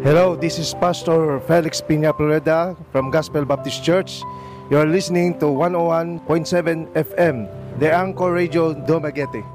Hello, this is Pastor Felix Pina Florida from Gospel Baptist Church. You are listening to 101.7 FM, the Anchor Radio Dumaguete.